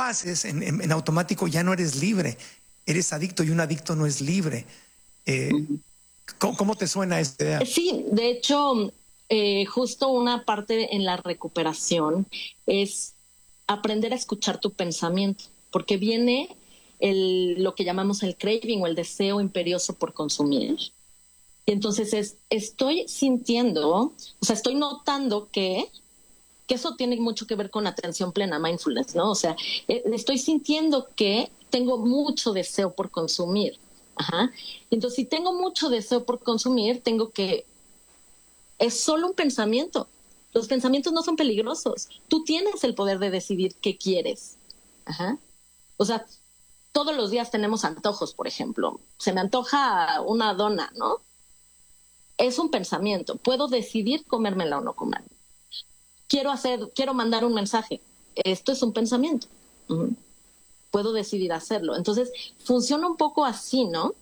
haces en automático, ya no eres libre. Eres adicto y un adicto no es libre. ¿Cómo te suena esta idea? Sí, de hecho, justo una parte en la recuperación es aprender a escuchar tu pensamiento, porque viene lo que llamamos el craving o el deseo imperioso por consumir. Y entonces estoy sintiendo, o sea, estoy notando que eso tiene mucho que ver con atención plena, mindfulness, ¿no? O sea, estoy sintiendo que tengo mucho deseo por consumir. Ajá. Entonces, si tengo mucho deseo por consumir, es solo un pensamiento. Los pensamientos no son peligrosos. Tú tienes el poder de decidir qué quieres. Ajá. O sea, todos los días tenemos antojos, por ejemplo. Se me antoja una dona, ¿no? Es un pensamiento. Puedo decidir comérmela o no comerla. Quiero mandar un mensaje. Esto es un pensamiento. Puedo decidir hacerlo. Entonces, funciona un poco así, ¿no?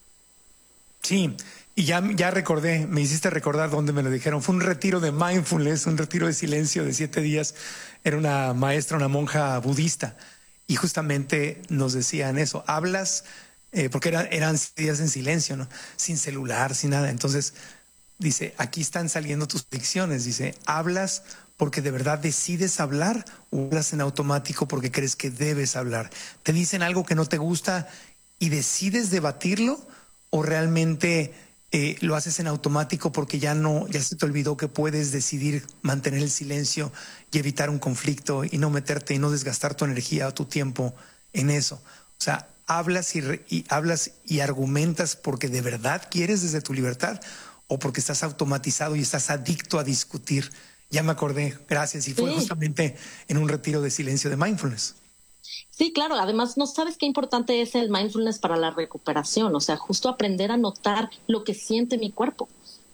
Sí, y ya recordé, me hiciste recordar dónde me lo dijeron. Fue un retiro de mindfulness, un retiro de silencio de 7 días. Era una maestra, una monja budista, y justamente nos decían eso. Hablas, porque eran días en silencio, ¿no? Sin celular, sin nada. Entonces, dice, aquí están saliendo tus adicciones. Dice, hablas porque de verdad decides hablar o hablas en automático porque crees que debes hablar. Te dicen algo que no te gusta y decides debatirlo, o realmente lo haces en automático porque ya se te olvidó que puedes decidir mantener el silencio y evitar un conflicto y no meterte y no desgastar tu energía o tu tiempo en eso. O sea, hablas y argumentas porque de verdad quieres desde tu libertad o porque estás automatizado y estás adicto a discutir. Ya me acordé, gracias. Y fue justamente en un retiro de silencio de mindfulness. Sí, claro. Además, no sabes qué importante es el mindfulness para la recuperación. O sea, justo aprender a notar lo que siente mi cuerpo.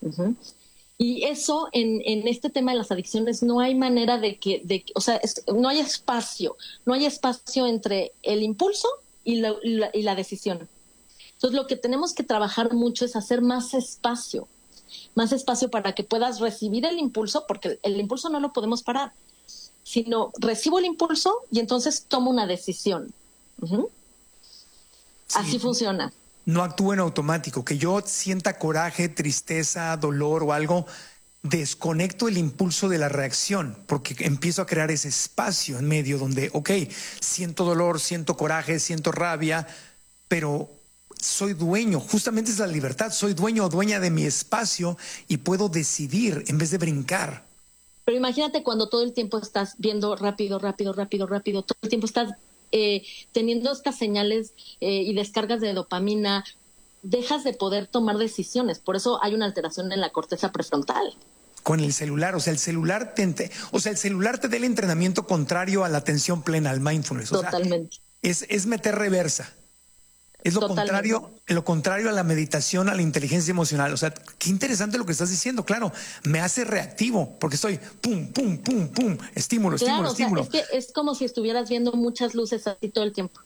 Y eso en este tema de las adicciones no hay manera o sea, no hay espacio. No hay espacio entre el impulso y la decisión. Entonces, lo que tenemos que trabajar mucho es hacer más espacio para que puedas recibir el impulso, porque el impulso no lo podemos parar, sino recibo el impulso y entonces tomo una decisión. Sí. Así funciona. No actúo en automático, que yo sienta coraje, tristeza, dolor o algo, desconecto el impulso de la reacción, porque empiezo a crear ese espacio en medio donde, siento dolor, siento coraje, siento rabia, pero soy dueño, justamente es la libertad, soy dueño o dueña de mi espacio y puedo decidir en vez de brincar. Pero imagínate cuando todo el tiempo estás viendo rápido, todo el tiempo estás teniendo estas señales y descargas de dopamina, dejas de poder tomar decisiones. Por eso hay una alteración en la corteza prefrontal. Con el celular, o sea, el celular te da el entrenamiento contrario a la atención plena, al mindfulness. Totalmente. O sea, es meter reversa. Es lo contrario a la meditación, a la inteligencia emocional. O sea, qué interesante lo que estás diciendo. Claro, me hace reactivo porque estoy pum, pum, pum, pum, estímulo. Es que es como si estuvieras viendo muchas luces así todo el tiempo.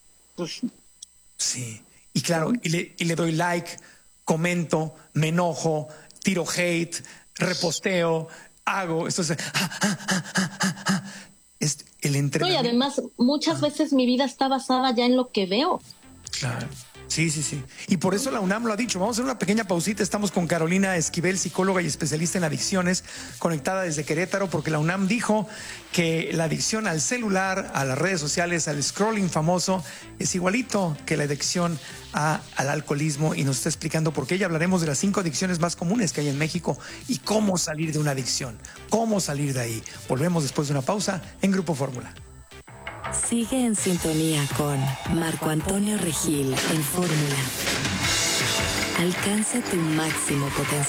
Sí, y claro, y le doy like, comento, me enojo, tiro hate, reposteo, hago esto. Es el entrenamiento. Y además, muchas veces mi vida está basada ya en lo que veo. Claro. Sí. Y por eso la UNAM lo ha dicho. Vamos a hacer una pequeña pausita. Estamos con Carolina Esquivel, psicóloga y especialista en adicciones, conectada desde Querétaro, porque la UNAM dijo que la adicción al celular, a las redes sociales, al scrolling famoso, es igualito que la adicción al alcoholismo, y nos está explicando por qué. Y hablaremos de las 5 adicciones más comunes que hay en México y cómo salir de una adicción, cómo salir de ahí. Volvemos después de una pausa en Grupo Fórmula. Sigue en sintonía con Marco Antonio Regil en Fórmula. Alcanza tu máximo potencial.